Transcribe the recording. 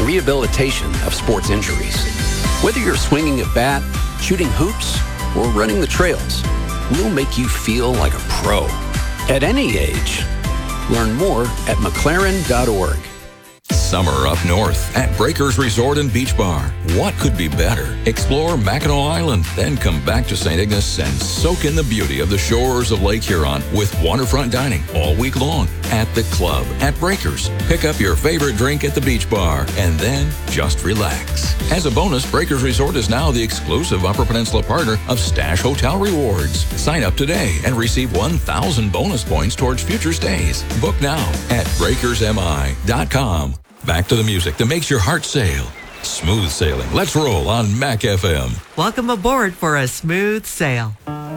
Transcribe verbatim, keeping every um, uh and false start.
rehabilitation of sports injuries. Whether you're swinging a bat, shooting hoops, or running the trails, we'll make you feel like a pro at any age. Learn more at McLaren dot org. Summer up north at Breakers Resort and Beach Bar. What could be better? Explore Mackinac Island, then come back to Saint Ignace and soak in the beauty of the shores of Lake Huron with waterfront dining all week long at the club at Breakers. Pick up your favorite drink at the beach bar and then just relax. As a bonus, Breakers Resort is now the exclusive Upper Peninsula partner of Stash Hotel Rewards. Sign up today and receive one thousand bonus points towards future stays. Book now at breakers m i dot com. Back to the music that makes your heart sail. Smooth sailing. Let's roll on Mac F M. Welcome aboard for a smooth sail.